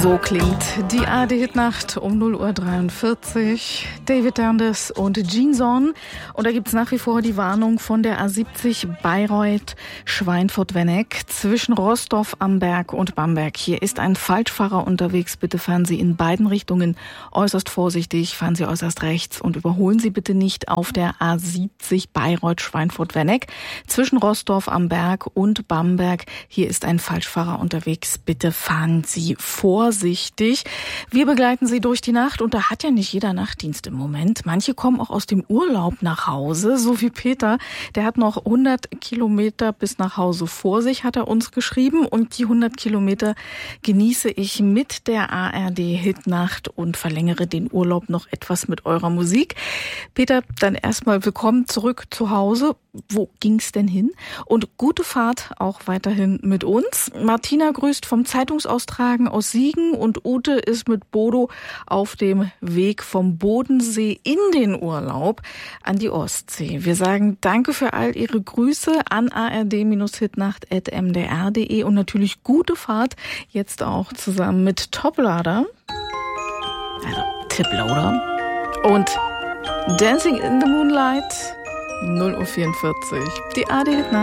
So klingt die ARD-Hitnacht um 0:43 Uhr. David Dandes und Gene Zorn. Und da gibt's nach wie vor die Warnung von der A70 Bayreuth-Schweinfurt-Wenneck zwischen Rostorf am Berg und Bamberg. Hier ist ein Falschfahrer unterwegs. Bitte fahren Sie in beiden Richtungen äußerst vorsichtig, fahren Sie äußerst rechts und überholen Sie bitte nicht auf der A70 Bayreuth-Schweinfurt-Wenneck zwischen Rostorf am Berg und Bamberg. Hier ist ein Falschfahrer unterwegs. Bitte fahren Sie vorsichtig. Wir begleiten Sie durch die Nacht und da hat ja nicht jeder Nachtdienst im Moment. Manche kommen auch aus dem Urlaub nach Hause, so wie Peter. Der hat noch 100 Kilometer bis nach Hause vor sich, hat er uns geschrieben. Und die 100 Kilometer genieße ich mit der ARD-Hitnacht und verlängere den Urlaub noch etwas mit eurer Musik. Peter, dann erstmal willkommen zurück zu Hause. Wo ging's denn hin? Und gute Fahrt auch weiterhin mit uns. Martina grüßt vom Zeitungsaustragen aus Siegen und Ute ist mit Bodo auf dem Weg vom Bodensee in den Urlaub an die Ostsee. Wir sagen danke für all Ihre Grüße an ard-hitnacht@mdr.de und natürlich gute Fahrt jetzt auch zusammen mit Toplader, also Tiploader und Dancing in the Moonlight 0:44 Uhr. Die ARD-Hitnacht.